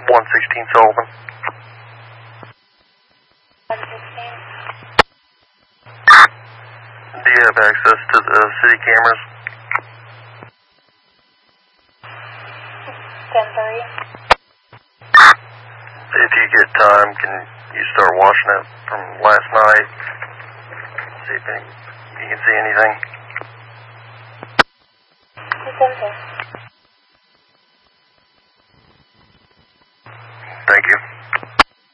116 Sullivan. 116. Do you have access to the city cameras? 10-3. If you get time, can you start watching it from last night? See if you can see anything. 10-3.